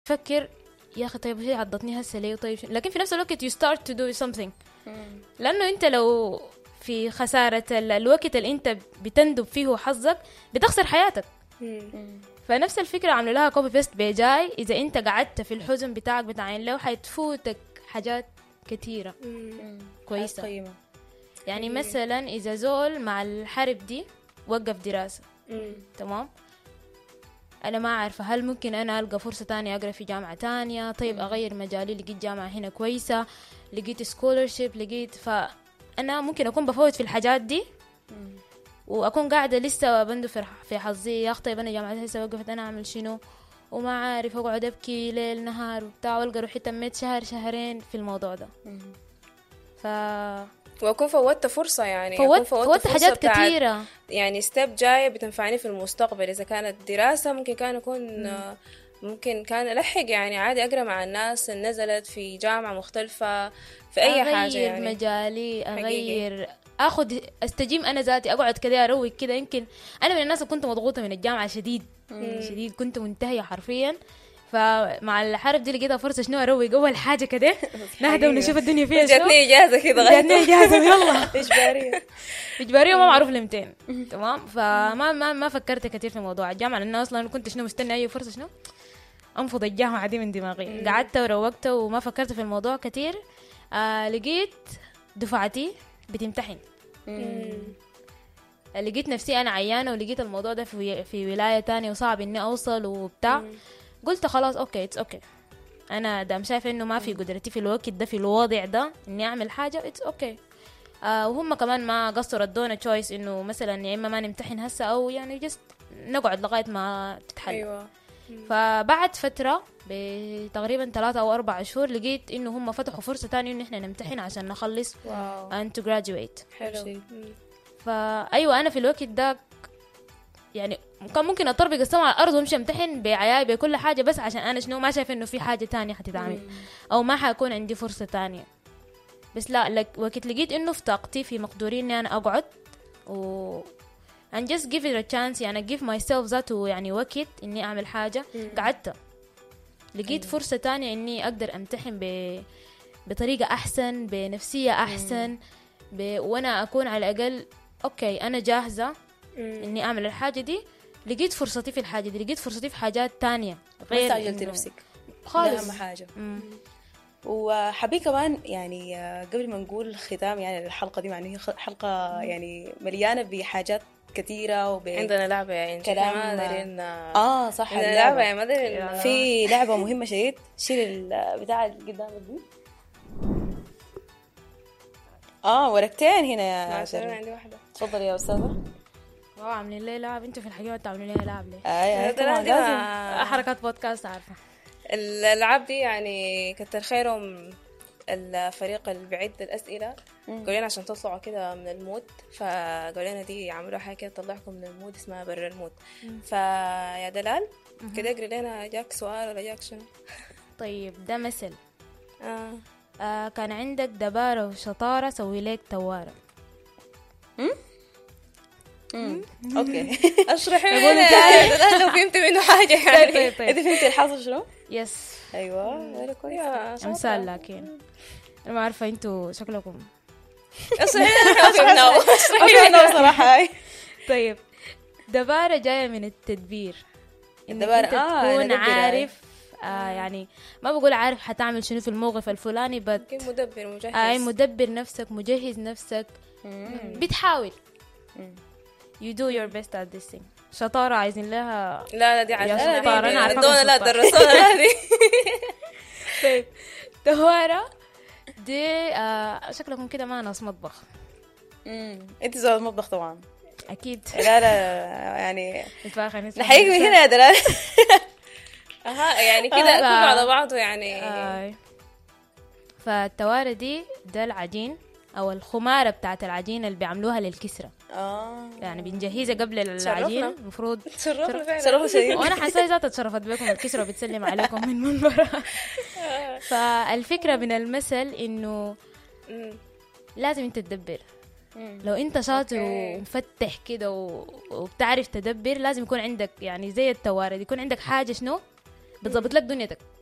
تفكر يا أخي طيب هي عضتني هسه ليه طيب لكن في نفس الوقت you start to do something. لأنه أنت لو في خسارة الوقت اللي أنت بتندب فيه حظك بتخسر حياتك. فنفس الفكرة عملوا لها كوبي بيست بجاي. إذا أنت قعدت في الحزن بتاعك بتاعين لو حيتفوتك حاجات كتيرة كويسة. يعني مثلا إذا زول مع الحرب دي وقف دراسة تمام، أنا ما عارفة هل ممكن أنا ألقى فرصة تانية أقرأ في جامعة تانية، طيب أغير مجالي، لقيت جامعة هنا كويسة، لقيت سكولرشيب، لقيت، فأنا ممكن أكون بفوت في الحاجات دي وأكون قاعدة لسه بندفر في حظي. يا أخي طيب أنا جامعتي هسه وقفت، أنا أعمل شنو؟ وما عارف، أقعد أبكي ليل نهار وبتاع، وألقى روحي تميت شهر شهرين في الموضوع ده. وأكون فوتت فرصة، يعني فوتت حاجات كتيرة، يعني ستيب جاية بتنفعني في المستقبل. إذا كانت دراسة ممكن كان أكون ممكن كان ألحق، يعني عادي أقرأ مع الناس اللي نزلت في جامعة مختلفة في أي حاجة، يعني مجالي أغير، أخذ استجيم أنا ذاتي، أقعد كده أروق كده. يمكن أنا من الناس اللي كنت مضغوطة من الجامعة شديد شديد، كنت منتهية حرفيا. فمع الحرب دي لقيتها فرصة شنو أروق أول حاجة كده نهدى ونشوف الدنيا فيها شنو. جاتني إجازة كده، جاتني إجازة يلا إجبارية وما معروف لمتين تمام. فما فكرت كتير في موضوع الجامعة، لأن أصلا كنت شنو مستني أي فرصة شنو أنفض الجامعة دي من دماغي. قعدت وروقت وما فكرت في الموضوع كتير. لقيت دفعتي بتمتحن، لقيت نفسي أنا عيانة، ولقيت الموضوع ده في ولاية تانية وصعب إني أوصل وبتاع. قلت خلاص أوكي اتس أوكي، أنا دام شايفة إنه ما في قدرتي في الوقت ده في الوضع ده إني أعمل حاجة اتس أوكي. وهم كمان ما قصروا ادونا تشويس إنه مثلا يا إما ما نمتحن هسه أو يعني جست نقعد لغاية ما تتحل. أيوة. فبعد فترة بتقريبا 3 أو 4 شهور لقيت إنه هم فتحوا فرصة تانية إنه إحنا نمتحن عشان نخلص and to graduate. حلو. فأيوة أنا في الوقت ده يعني كان ممكن أطربق السما على الأرض وامشي امتحن بعياي بكل حاجة، بس عشان أنا شنو ما شايف إنه في حاجة تانية حتتعمل أو ما حيكون عندي فرصة تانية. بس لا وقت لقيت إنه في طاقتي في مقدوري إني أنا أقعد and just give it a chance، يعني give myself ذاته يعني وقت إني أعمل حاجة. قعدت لقيت فرصة تانية إني أقدر أمتحن بطريقة أحسن، بنفسية أحسن، وأنا أكون على الأقل أوكي أنا جاهزة إني أعمل الحاجة دي. لقيت فرصتي في الحاجة دي، لقيت فرصتي في حاجات تانية غير ما استعجلتي نفسك خالص. أهم حاجة. وحبي كمان يعني قبل ما نقول ختام يعني الحلقة دي، يعني حلقة يعني مليانة بحاجات كثيرة عندنا لعبة يعني كلام صح، عندنا لعبة يا مدري، في لعبة مهمة شديد. شيل البتاع اللي قدامك دي. ورقتين هنا يا شيرين. عندي واحدة، تفضل يا أستاذة. عاملين ليه لعب انتوا في الحقيقة تعملوا ليه لعب ليه؟ لازم حركات بودكاست عارفة. الألعاب دي يعني كتر خيرهم الفريق اللي بيعد الأسئلة قالوا عشان تطلعوا كده من المود، فقالوا لنا دي يعملوا حاجة كده تطلعكم من المود اسمها برا المود. فيا دلال كده اقري لنا، جاك سؤال ولا جاك شنو؟ طيب ده مثل كان عندك دبارة وشطارة سوي لك توارة. اوكي اشرحي لنا لو فهمت منه حاجة يعني. طيب انت فهمتي الحاصل شنو؟ يس ايوه كويس. امثال لكن انا ما عارفة انتوا شكلكم اشرحي لنا صراحة. طيب دبارة جاية من التدبير، الدبارة تكون عارف يعني ما بقول عارف حتعمل شنو في الموقف الفلاني، مدبر مجهز. مدبر نفسك، مجهز نفسك، بتحاول you do your best at this thing. شطارة عايزين لها لا دي عايزة شطارة أنا عارفة دونا لا درسونا هذه. طيب توارة دي شكلكم كده ما ناس مطبخ. انت زود المطبخ طبعا أكيد. لا يعني نحييك من هنا يا دلال. يعني كده كله على بعضه يعني. فالتوارة دي ده العجين أو الخمارة بتاعت العجين اللي بيعملوها للكسرة. يعني بنجهزها قبل العجين. المفروض تشرفنا شديد. وأنا حاسة ذات تشرفت بكم الكسرة وبتسلم عليكم من منبرها. فالفكرة من المثل إنه لازم أنت تدبر. لو أنت شاطر ومفتح كده وبتعرف تدبر، لازم يكون عندك يعني زي التوارد يكون عندك حاجة شنو بتظبط لك دنيتك.